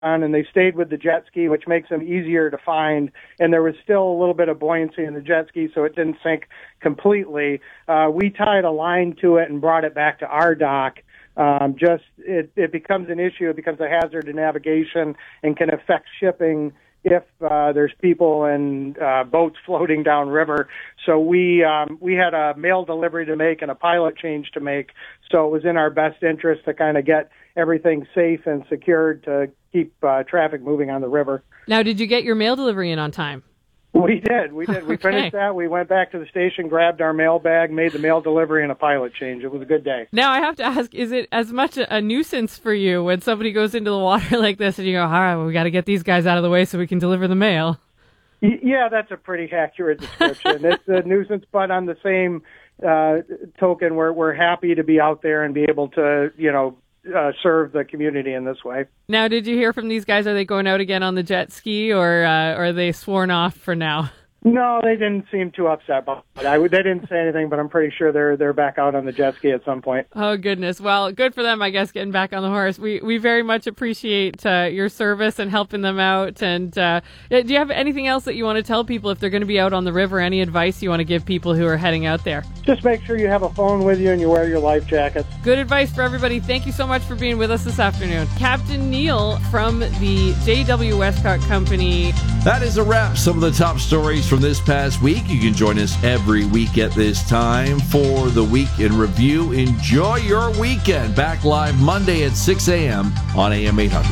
and they stayed with the jet ski, which makes them easier to find. And there was still a little bit of buoyancy in the jet ski, so it didn't sink completely. We tied a line to it and brought it back to our dock. It becomes an issue. It becomes a hazard to navigation and can affect shipping if there's people and boats floating downriver. So we had a mail delivery to make and a pilot change to make. So it was in our best interest to kind of get everything safe and secured to keep traffic moving on the river. Now, did you get your mail delivery in on time? We did. We Okay. finished that. We went back to the station, grabbed our mail bag, made the mail delivery, and a pilot change. It was a good day. Now, I have to ask, is it as much a nuisance for you when somebody goes into the water like this and you go, all right, well, we got to get these guys out of the way so we can deliver the mail? Yeah, that's a pretty accurate description. It's a nuisance, but on the same token, we're happy to be out there and be able to, serve the community in this way. Now, did you hear from these guys? Are they going out again on the jet ski, or are they sworn off for now? No, they didn't seem too upset about it. They didn't say anything, but I'm pretty sure they're back out on the jet ski at some point. Oh, goodness. Well, good for them, I guess, getting back on the horse. We very much appreciate your service and helping them out. And do you have anything else that you want to tell people if they're going to be out on the river? Any advice you want to give people who are heading out there? Just make sure you have a phone with you and you wear your life jackets. Good advice for everybody. Thank you so much for being with us this afternoon. Captain Neil from the J.W. Westcott Company. That is a wrap. Some of the top stories from this past week. You can join us every week at this time for the Week in Review. Enjoy your weekend. Back live Monday at 6 a.m. on AM 800.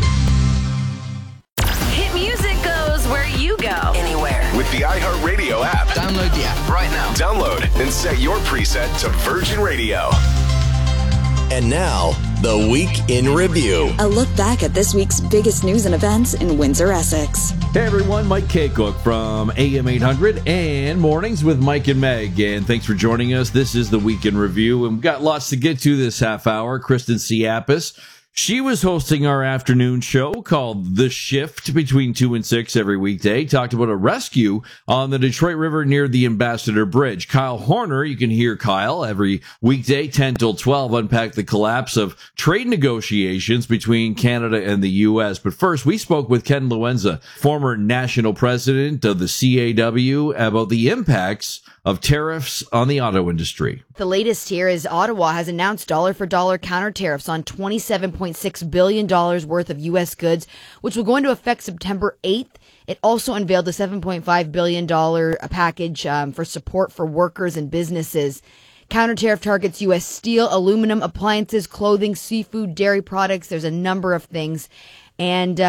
Hit music goes where you go. Anywhere. With the iHeartRadio app. Download the app right now. Download and set your preset to Virgin Radio. And now, the Week in Review. A look back at this week's biggest news and events in Windsor, Essex. Hey everyone, Mike Kaycook from AM 800 and Mornings with Mike and Meg. And thanks for joining us. This is the Week in Review. And we've got lots to get to this half hour. Kristen Siapis. She was hosting our afternoon show called The Shift between 2 and 6 every weekday. Talked about a rescue on the Detroit River near the Ambassador Bridge. Kyle Horner, you can hear Kyle every weekday 10 till 12 unpack the collapse of trade negotiations between Canada and the U.S. But first, we spoke with Ken Luenza, former national president of the CAW, about the impacts of tariffs on the auto industry. The latest here is Ottawa has announced dollar-for-dollar counter tariffs on $27.6 billion worth of U.S. goods, which will go into effect September 8th. It also unveiled a $7.5 billion package for support for workers and businesses. Counter tariff targets U.S. steel, aluminum, appliances, clothing, seafood, dairy products. There's a number of things. And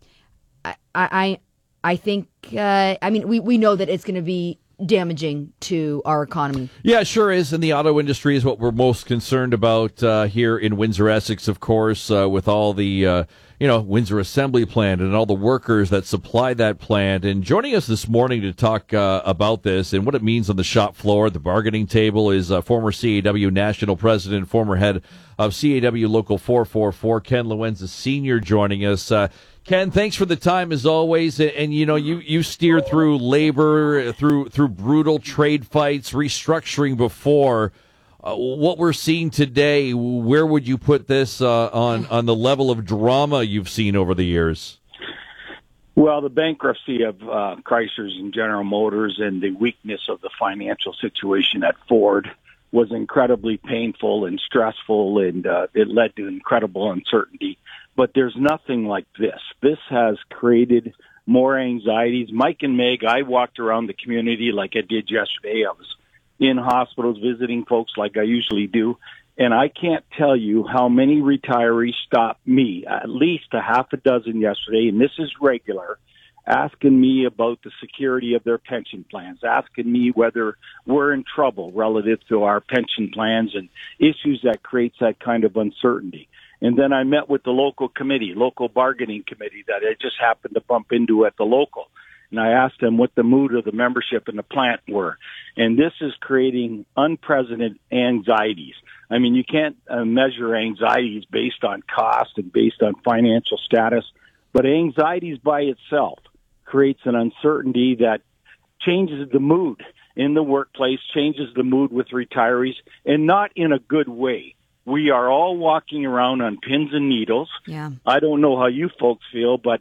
I think, we know that it's going to be damaging to our economy. Yeah, it sure is. And the auto industry is what we're most concerned about here in Windsor, Essex, of course, with all the, Windsor Assembly Plant and all the workers that supply that plant. And joining us this morning to talk about this and what it means on the shop floor, the bargaining table, is former CAW National President, former head of CAW Local 444, Ken Luenza Sr., joining us. Ken, thanks for the time as always. And you steered through labor, through brutal trade fights, restructuring before. What we're seeing today, where would you put this on the level of drama you've seen over the years? Well, the bankruptcy of Chrysler's and General Motors and the weakness of the financial situation at Ford was incredibly painful and stressful, and it led to incredible uncertainty. But there's nothing like this. This has created more anxieties. Mike and Meg, I walked around the community like I did yesterday. I was in hospitals visiting folks like I usually do. And I can't tell you how many retirees stopped me, at least a half a dozen yesterday, and this is regular, asking me about the security of their pension plans, asking me whether we're in trouble relative to our pension plans and issues that creates that kind of uncertainty. And then I met with the local bargaining committee that I just happened to bump into at the local. And I asked them what the mood of the membership in the plant were. And this is creating unprecedented anxieties. I mean, you can't measure anxieties based on cost and based on financial status, but anxieties by itself creates an uncertainty that changes the mood in the workplace, changes the mood with retirees, and not in a good way. We are all walking around on pins and needles. Yeah. I don't know how you folks feel, but